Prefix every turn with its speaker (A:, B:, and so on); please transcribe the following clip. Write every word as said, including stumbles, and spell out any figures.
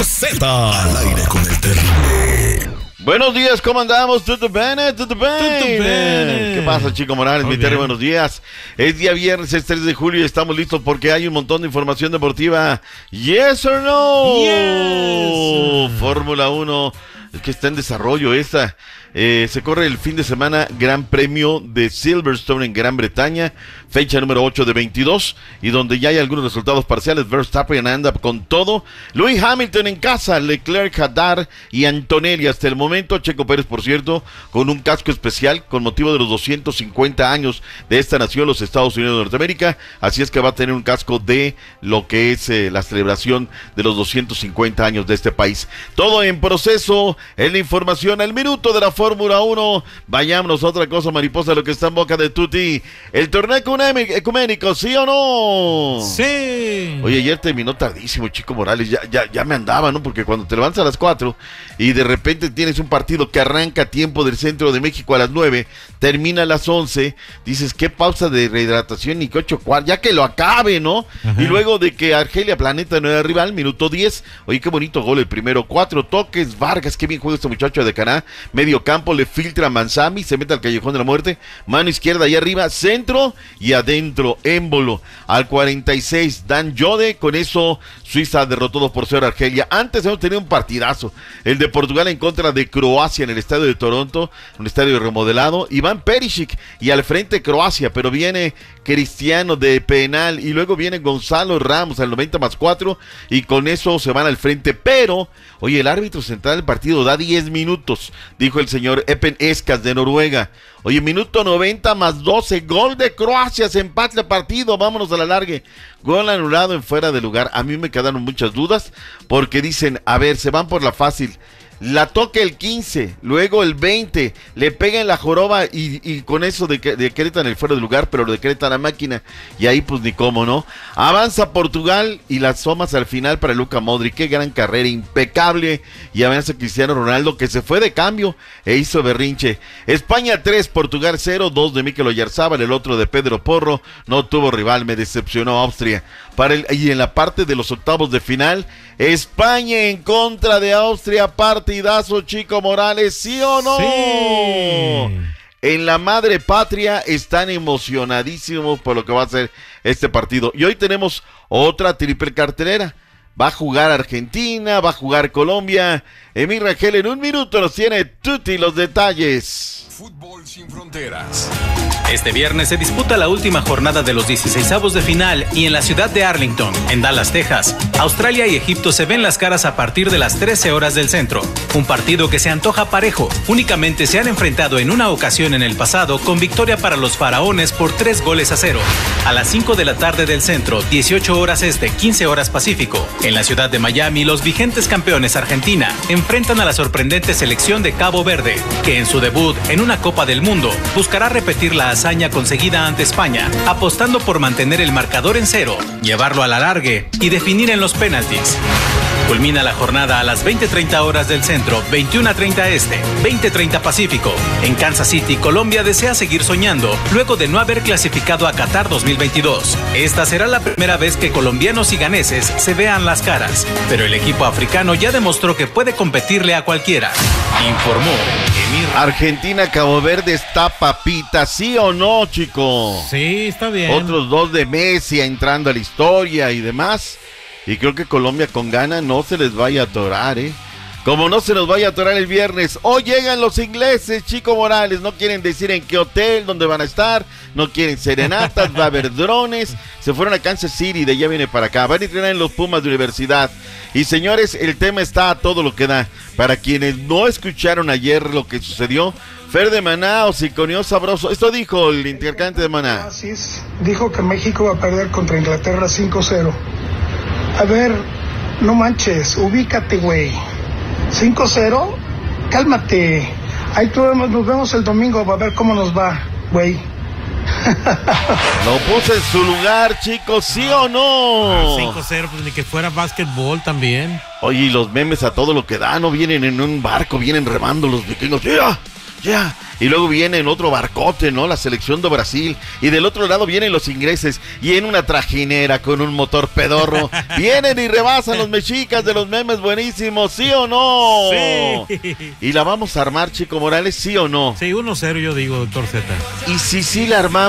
A: Z al aire con el terrible.
B: Buenos días, ¿cómo andamos? ¿Todo bien? ¿Todo bien? ¿Qué pasa, Chico Morales? Mi Terry, buenos días. Es día viernes, es tres de julio y estamos listos porque hay un montón de información deportiva. ¿Yes or no?
C: Yes.
B: Fórmula uno, es que está en desarrollo esta. Eh, se corre el fin de semana Gran Premio de Silverstone en Gran Bretaña, fecha número ocho de veintidós, y donde ya hay algunos resultados parciales. Verstappen anda con todo. Lewis Hamilton en casa, Leclerc, Haddad y Antonelli hasta el momento. Checo Pérez, por cierto, con un casco especial con motivo de los doscientos cincuenta años de esta nación, los Estados Unidos de Norteamérica, así es que va a tener un casco de lo que es eh, la celebración de los doscientos cincuenta años de este país. Todo en proceso, en la información al minuto de la Fórmula uno. Vayámonos a otra cosa, mariposa, lo que está en boca de Tuti. El torneo ecuménico, ¿sí o no?
C: Sí.
B: Oye, ayer terminó tardísimo, Chico Morales. Ya, ya, ya me andaba, ¿no? Porque cuando te levantas a las cuatro y de repente tienes un partido que arranca a tiempo del centro de México a las nueve, termina a las once, dices, qué pausa de rehidratación, ni que ocho cuartos, ya que lo acabe, ¿no? Ajá. Y luego de que Argelia Planeta no era rival, minuto diez. Oye, qué bonito gol el primero. Cuatro toques, Vargas, qué bien juega este muchacho de Caná. Medio campo, le filtra a Manzami, se mete al callejón de la muerte, mano izquierda ahí arriba, centro y adentro, émbolo. Al cuarenta y seis, Dan Jode, con eso Suiza derrotó dos por cero a Argelia. Antes hemos tenido un partidazo, el de Portugal en contra de Croacia en el estadio de Toronto, un estadio remodelado. Iván Perisic y al frente Croacia, pero viene Cristiano de penal y luego viene Gonzalo Ramos al noventa más cuatro y con eso se van al frente. Pero, oye, el árbitro central del partido da diez minutos, dijo el señor Epen Escas de Noruega. Oye, minuto noventa más doce, gol de Croacia, se empata el partido, vámonos a la largue. Gol anulado en fuera de lugar. A mí me quedaron muchas dudas porque dicen, a ver, se van por la fácil. La toca el quince, luego el veinte, le pega en la joroba y, y con eso de, decretan el fuera de lugar, pero lo decreta la máquina y ahí pues ni cómo, ¿no? Avanza Portugal y las somas al final para Luka Modric, qué gran carrera, impecable, y avanza Cristiano Ronaldo que se fue de cambio e hizo berrinche. España tres, Portugal cero, dos de Mikel Oyarzábal, el otro de Pedro Porro, no tuvo rival, me decepcionó Austria. Para el, y en la parte de los octavos de final, España en contra de Austria, partidazo, Chico Morales, ¿sí o no?
C: Sí.
B: En la madre patria están emocionadísimos por lo que va a ser este partido. Y hoy tenemos otra triple cartelera. Va a jugar Argentina, va a jugar Colombia. Emir Rangel en un minuto nos tiene tutti los detalles.
A: Fútbol sin fronteras.
D: Este viernes se disputa la última jornada de los dieciseisavos de final y en la ciudad de Arlington, en Dallas, Texas, Australia y Egipto se ven las caras a partir de las trece horas del centro. Un partido que se antoja parejo. Únicamente se han enfrentado en una ocasión en el pasado con victoria para los faraones por tres goles a cero. A las cinco de la tarde del centro, dieciocho horas este, quince horas pacífico. En la ciudad de Miami, los vigentes campeones Argentina enfrentan a la sorprendente selección de Cabo Verde, que en su debut en una Copa del Mundo buscará repetir la hazaña conseguida ante España, apostando por mantener el marcador en cero, llevarlo a la largue y definir en los penaltis. Culmina la jornada a las veinte treinta horas del centro, veintiuna treinta este, veinte treinta pacífico. En Kansas City, Colombia desea seguir soñando luego de no haber clasificado a Qatar dos mil veintidós. Esta será la primera vez que colombianos y ganeses se vean las caras, pero el equipo africano ya demostró que puede competirle a cualquiera. Informó Emir.
B: Argentina, Cabo Verde está papita, ¿sí o no, chico?
C: Sí, está bien.
B: Otros dos de Messi entrando a la historia y demás. Y creo que Colombia con gana no se les vaya a atorar, ¿eh? Como no se nos vaya a atorar el viernes. Hoy llegan los ingleses, Chico Morales. No quieren decir en qué hotel, dónde van a estar. No quieren serenatas, va a haber drones. Se fueron a Kansas City, de allá viene para acá. Van a entrenar en los Pumas de Universidad. Y señores, el tema está a todo lo que da. Para quienes no escucharon ayer lo que sucedió, Fer de Maná, hociconeó sabroso. Esto dijo el intercambio de Maná.
E: Dijo que México va a perder contra Inglaterra cinco cero. A ver, no manches, ubícate, güey. cinco cero, cálmate. Ahí tú vemos, nos vemos el domingo, a ver cómo nos va, güey.
B: Lo puse en su lugar, chicos, ¿sí o no?
C: cinco cero, pues ni que fuera básquetbol también.
B: Oye, y los memes a todo lo que da, no vienen en un barco, vienen remando los vikingos. ¡Ya! Ya. Y luego viene en otro barcote, ¿no? La selección de Brasil. Y del otro lado vienen los ingleses. Y en una trajinera con un motor pedorro. Vienen y rebasan los mexicas de los memes buenísimos. ¿Sí o no?
C: Sí.
B: ¿Y la vamos a armar, Chico Morales? ¿Sí o no?
C: Sí, uno cero yo digo, doctor Z.
B: Y si sí la armamos.